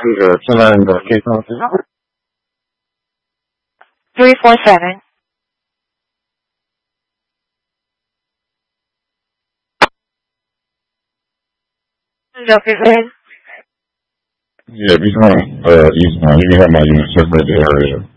Can I in the case office? 347. Okay, go ahead. Yeah, if you can have my unit separate the area.